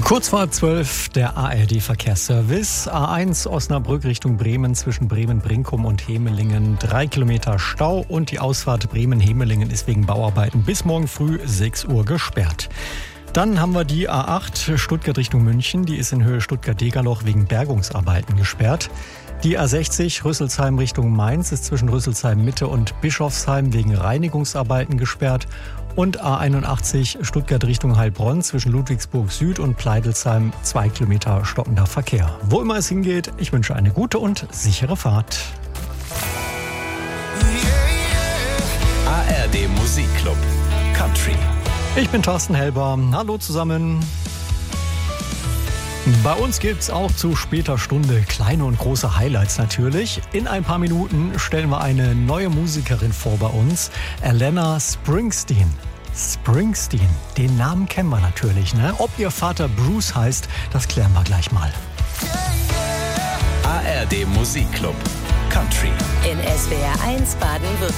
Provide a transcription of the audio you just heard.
Kurz vor 12 der ARD-Verkehrsservice. A1 Osnabrück Richtung Bremen zwischen Bremen-Brinkum und Hemelingen. 3 Kilometer Stau und die Ausfahrt Bremen-Hemelingen ist wegen Bauarbeiten bis morgen früh 6 Uhr gesperrt. Dann haben wir die A8 Stuttgart Richtung München. Die ist in Höhe Stuttgart-Degerloch wegen Bergungsarbeiten gesperrt. Die A60 Rüsselsheim Richtung Mainz ist zwischen Rüsselsheim Mitte und Bischofsheim wegen Reinigungsarbeiten gesperrt. Und A81 Stuttgart Richtung Heilbronn zwischen Ludwigsburg Süd und Pleidelsheim 2 Kilometer stockender Verkehr. Wo immer es hingeht, ich wünsche eine gute und sichere Fahrt. ARD Musikclub Country. Ich bin Thorsten Helber. Hallo zusammen. Bei uns gibt's auch zu später Stunde kleine und große Highlights natürlich. In ein paar Minuten stellen wir eine neue Musikerin vor bei uns, Alanna Springsteen. Springsteen, den Namen kennen wir natürlich, ne? Ob ihr Vater Bruce heißt, das klären wir gleich mal. ARD Musikclub Country. In SWR 1 Baden-Württemberg.